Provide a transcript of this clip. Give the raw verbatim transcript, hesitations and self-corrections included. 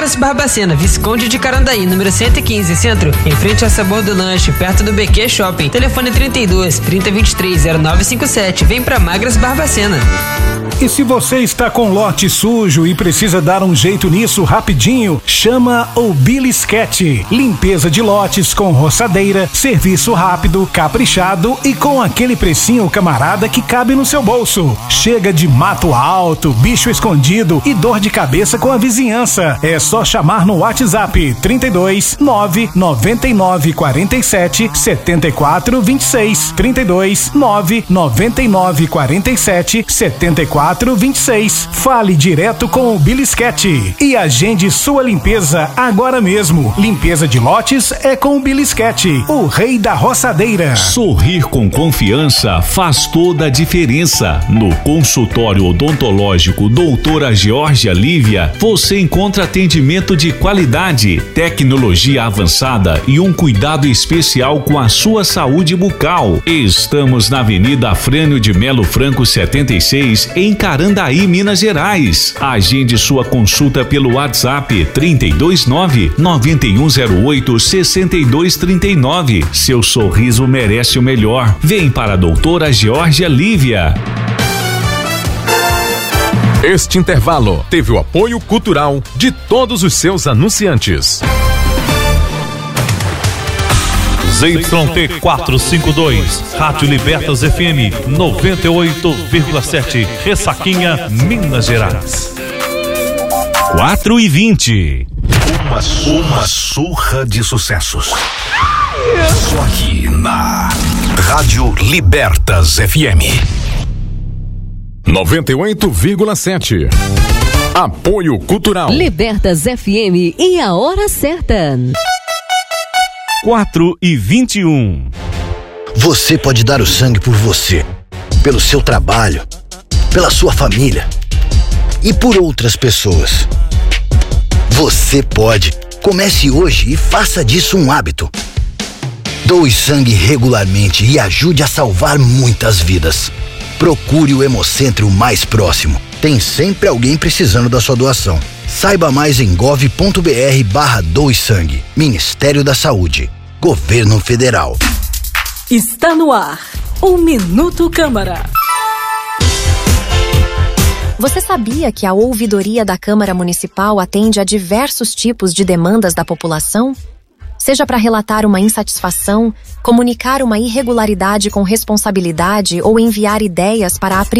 Magras Barbacena, Visconde de Carandaí, número cento e quinze, Centro, em frente ao Sabor do Lanche, perto do B Q Shopping. Telefone trinta e dois, trinta, vinte e três, zero nove cinco sete. Vem pra Magras Barbacena. E se você está com lote sujo e precisa dar um jeito nisso rapidinho, chama o Bilisquete. Limpeza de lotes com roçadeira, serviço rápido, caprichado e com aquele precinho camarada que cabe no seu bolso. Chega de mato alto, bicho escondido e dor de cabeça com a vizinhança. É só chamar no WhatsApp trinta e dois, nove nove nove quatro sete, sete quatro dois seis. trinta e dois, nove nove nove quatro sete, sete quatro vinte e seis. Fale direto com o Bilisquete e agende sua limpeza agora mesmo. Limpeza de lotes é com o Bilisquete, o rei da roçadeira. Sorrir com confiança faz toda a diferença. No consultório odontológico Doutora Georgia Lívia, você encontra atendimento de qualidade, tecnologia avançada e um cuidado especial com a sua saúde bucal. Estamos na Avenida Afrânio de Melo Franco setenta e seis, em Carandaí, Minas Gerais. Agende sua consulta pelo WhatsApp trinta e dois, nove nove um zero oito, seis dois três nove. Seu sorriso merece o melhor. Vem para a Doutora Georgia Lívia. Este intervalo teve o apoio cultural de todos os seus anunciantes. Z Y T quatrocentos e cinquenta e dois, Rádio Libertas F M noventa e oito vírgula sete, Ressaquinha, Minas Gerais. quatro e vinte. Uma, uma surra de sucessos. Só aqui na Rádio Libertas F M noventa e oito vírgula sete. Apoio cultural. Libertas F M e a hora certa. quatro e vinte e um. Você pode dar o sangue por você, pelo seu trabalho, pela sua família e por outras pessoas. Você pode. Comece hoje e faça disso um hábito. Doe sangue regularmente e ajude a salvar muitas vidas. Procure o Hemocentro mais próximo. Tem sempre alguém precisando da sua doação. Saiba mais em gov ponto br barra doe sangue. Ministério da Saúde. Governo Federal. Está no ar o Minuto Câmara. Você sabia que a ouvidoria da Câmara Municipal atende a diversos tipos de demandas da população? Seja para relatar uma insatisfação, comunicar uma irregularidade com responsabilidade ou enviar ideias para a